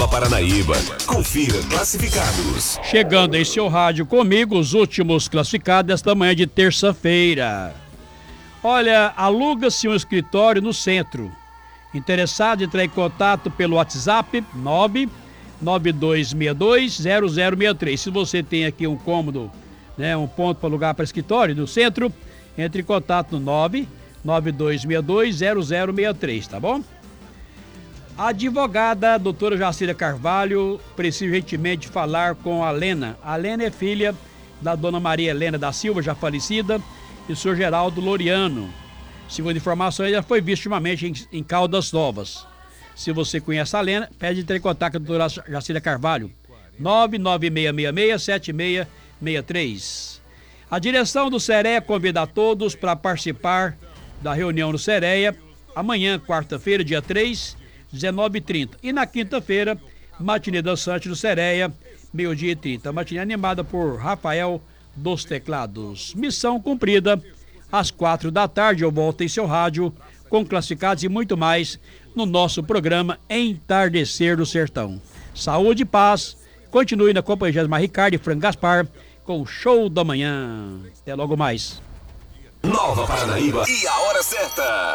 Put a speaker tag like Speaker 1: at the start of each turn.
Speaker 1: Nova Paranaíba. Confira classificados.
Speaker 2: Chegando em seu rádio comigo, os últimos classificados desta manhã de terça-feira. Olha, aluga-se um escritório no centro. Interessado em entrar em contato pelo WhatsApp 992620063. Se você tem aqui um cômodo, um ponto para alugar para escritório no centro, entre em contato no 992620063, tá bom? A advogada doutora Jacira Carvalho precisa urgentemente falar com a Lena. A Lena é filha da dona Maria Helena da Silva, já falecida, e o senhor Geraldo Loriano. Segundo informações, ela foi vista ultimamente em Caldas Novas. Se você conhece a Lena, pede entrar em contato com a doutora Jacira Carvalho. 99666-7663. A direção do Sereia convida a todos para participar da reunião no Sereia, amanhã, quarta-feira, dia 3, 19h30. E na quinta-feira, matinê dançante do Sereia, meio-dia e 30. Matinê animada por Rafael dos Teclados. Missão cumprida. Às 4 da tarde eu volto em seu rádio com classificados e muito mais no nosso programa Entardecer do Sertão. Saúde e paz. Continue na companhia de Jasmar Ricardo e Franco Gaspar com o Show da Manhã. Até logo mais.
Speaker 1: Nova Paranaíba e a hora certa.